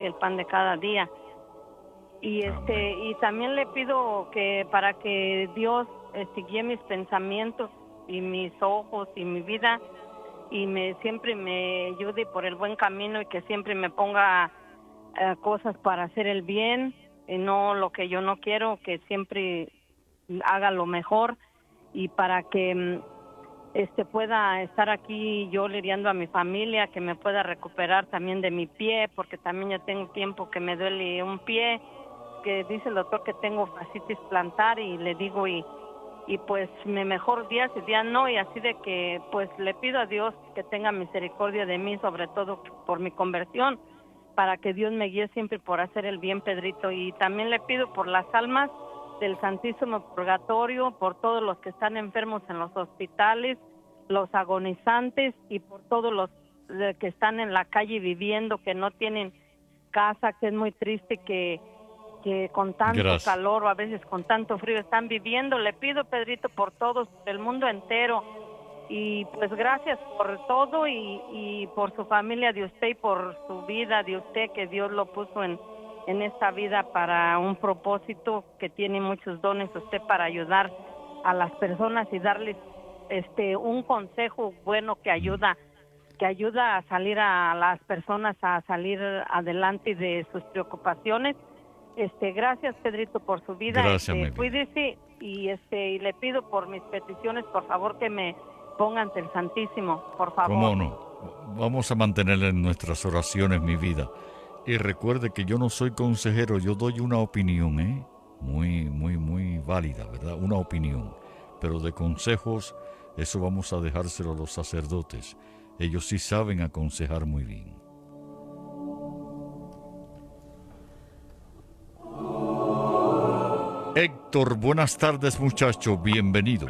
el pan de cada día. Y y también le pido que para que Dios guíe mis pensamientos y mis ojos y mi vida, y siempre me ayude por el buen camino, y que siempre me ponga cosas para hacer el bien y no lo que yo no quiero, que siempre haga lo mejor, y para que pueda estar aquí yo lidiando a mi familia, que me pueda recuperar también de mi pie, porque también ya tengo tiempo que me duele un pie, que dice el doctor que tengo fascitis plantar, y le digo y pues me mejor días y días no, y así de que pues le pido a Dios que tenga misericordia de mí, sobre todo por mi conversión, para que Dios me guíe siempre por hacer el bien, Pedrito. Y también le pido por las almas del Santísimo Purgatorio, por todos los que están enfermos en los hospitales, los agonizantes, y por todos los que están en la calle viviendo, que no tienen casa, que es muy triste que con tanto calor o a veces con tanto frío están viviendo. Le pido, Pedrito, por todos, por el mundo entero, y pues gracias por todo, y por su familia de usted y por su vida de usted, que Dios lo puso en esta vida para un propósito, que tiene muchos dones usted para ayudar a las personas y darles un consejo bueno que ayuda a salir a las personas a salir adelante de sus preocupaciones. Gracias, Pedrito, por su vida. Gracias, mi vida. Cuídese, y le pido por mis peticiones, por favor, que me ponga ante el Santísimo, por favor. ¿Cómo no? Vamos a mantenerle en nuestras oraciones, mi vida. Y recuerde que yo no soy consejero, yo doy una opinión, muy, muy, muy válida, ¿verdad? Una opinión. Pero de consejos, eso vamos a dejárselo a los sacerdotes. Ellos sí saben aconsejar muy bien. Héctor, buenas tardes, muchacho, bienvenido.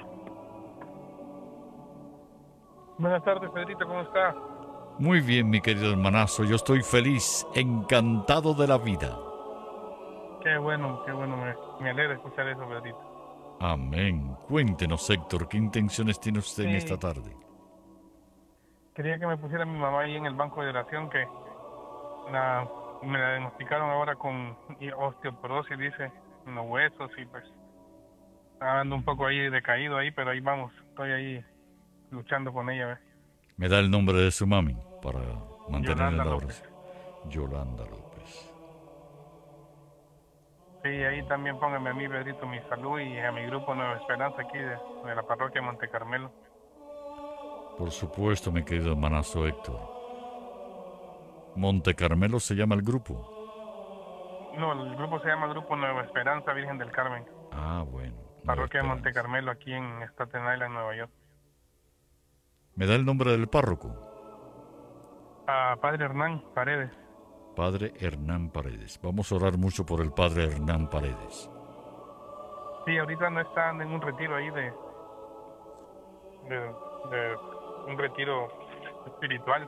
Buenas tardes, Pedrito, ¿cómo está? Muy bien, mi querido hermanazo, yo estoy feliz, encantado de la vida. Qué bueno, me alegra escuchar eso, Pedrito. Amén. Cuéntenos, Héctor, ¿qué intenciones tiene usted en esta tarde? Quería que me pusiera mi mamá ahí en el banco de oración, que me la diagnosticaron ahora con osteoporosis, dice, en los huesos, y pues ando un poco ahí decaído ahí, pero ahí vamos, estoy ahí luchando con ella, ¿ves? ¿Me da el nombre de su mami para mantener Yolanda la López. oración? Yolanda López. Sí, ahí también póngame a mí, Pedrito, mi salud, y a mi grupo Nueva Esperanza aquí de la parroquia Monte Carmelo. Por supuesto, mi querido hermanazo Héctor. ¿Monte Carmelo se llama el grupo? No, el grupo se llama Grupo Nueva Esperanza Virgen del Carmen. Ah, bueno. Parroquia de Monte Carmelo, aquí en Staten Island, Nueva York. ¿Me da el nombre del párroco? Padre Hernán Paredes. Padre Hernán Paredes. Vamos a orar mucho por el Padre Hernán Paredes. Sí, ahorita no está en un retiro ahí de un retiro espiritual.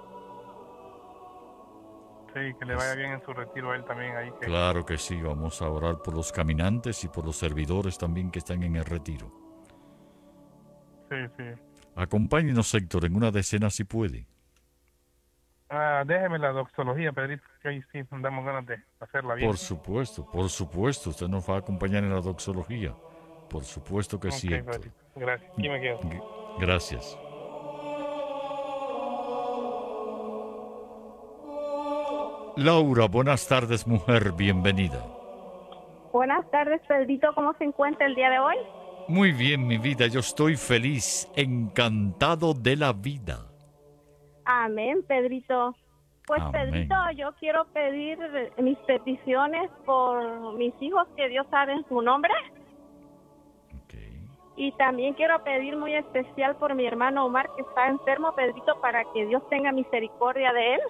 Sí, que le vaya bien en su retiro a él también ahí. Claro que sí, vamos a orar por los caminantes y por los servidores también que están en el retiro. Sí, sí. Acompáñenos, Héctor, en una decena si puede. Déjeme la doxología, Pedrito, que ahí sí damos ganas de hacerla bien. Por supuesto, usted nos va a acompañar en la doxología. Por supuesto que sí, Héctor. Pedrito. Gracias, aquí me quedo. Gracias. Laura, buenas tardes, mujer, bienvenida. Buenas tardes, Pedrito, ¿cómo se encuentra el día de hoy? Muy bien, mi vida, yo estoy feliz, encantado de la vida. Amén, Pedrito. Pues, Amén. Pedrito, yo quiero pedir mis peticiones por mis hijos, que Dios sabe en su nombre. Okay. Y también quiero pedir muy especial por mi hermano Omar, que está enfermo, Pedrito, para que Dios tenga misericordia de él.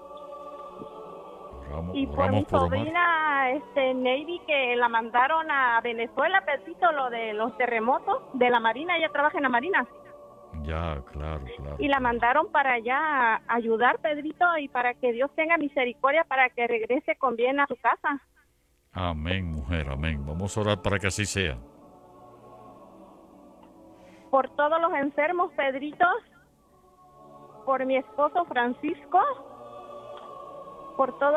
Y por mi sobrina Navy, que la mandaron a Venezuela, Pedrito, lo de los terremotos de la Marina. Ella trabaja en la Marina. Ya, claro. Y la mandaron para allá a ayudar, Pedrito, y para que Dios tenga misericordia para que regrese con bien a su casa. Amén, mujer, amén. Vamos a orar para que así sea. Por todos los enfermos, Pedrito, por mi esposo Francisco, por todos